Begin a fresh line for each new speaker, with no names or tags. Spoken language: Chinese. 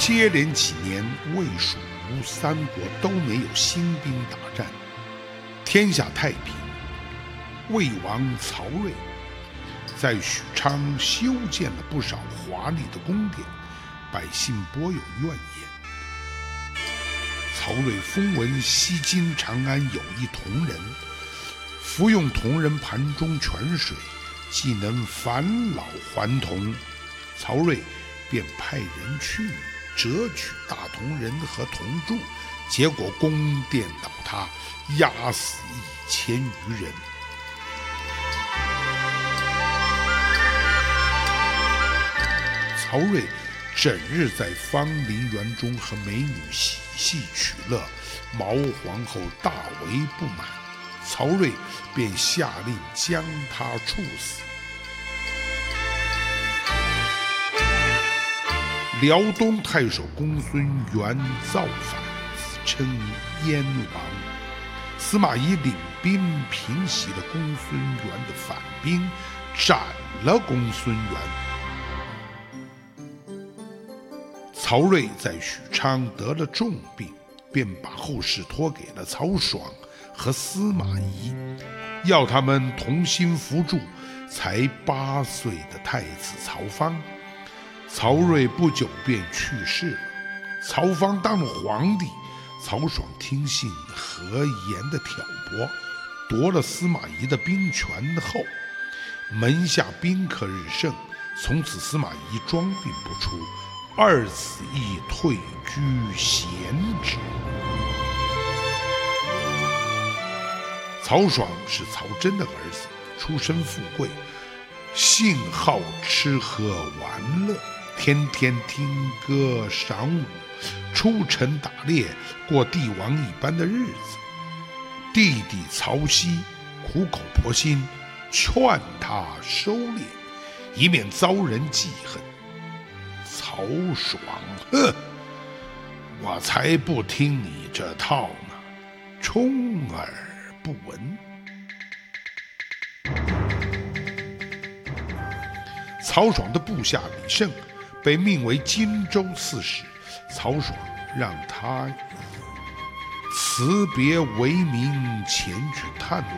接连几年，魏、蜀、吴三国都没有兴兵打战，天下太平。魏王曹睿在许昌修建了不少华丽的宫殿，百姓颇有怨言。曹睿风闻西京长安有一铜人，服用铜人盘中泉水，既能返老还童。曹睿便派人去折取大铜人和铜柱，结果宫殿倒塌，压死1000余人。曹睿整日在芳林园中和美女嬉戏取乐，毛皇后大为不满，曹睿便下令将他处死。辽东太守公孙元造反，自称燕王。司马懿领兵平息了公孙元的反兵，斩了公孙元。曹睿在许昌得了重病，便把后事托给了曹爽和司马懿，要他们同心扶助才8岁的太子曹芳。曹睿不久便去世了，曹芳当了皇帝。曹爽听信何言的挑拨，夺了司马懿的兵权后，门下宾客日盛，从此司马懿装病不出，二子亦退居闲职。曹爽是曹真的儿子，出身富贵，性好吃喝玩乐，天天听歌赏舞，出城打猎，过帝王一般的日子。弟弟曹丕苦口婆心劝他收敛，以免遭人记恨。曹爽，哼，我才不听你这套呢，充耳不闻。曹爽的部下李胜被命为荆州刺史，曹爽让他以辞别为名前去探